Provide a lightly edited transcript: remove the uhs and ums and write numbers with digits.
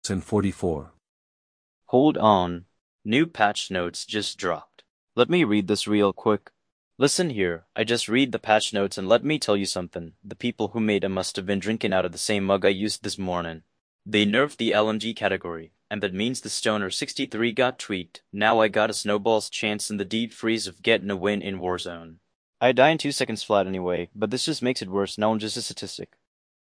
and 44. Hold on. New patch notes just dropped. Let me read this real quick. Listen here, I just read the patch notes and let me tell you something. The people who made them must have been drinking out of the same mug I used this morning. They nerfed the LMG category, and that means the Stoner 63 got tweaked. Now I got a snowball's chance in the deep freeze of getting a win in Warzone. I die in 2 seconds flat anyway, but this just makes it worse. Now I'm just a statistic.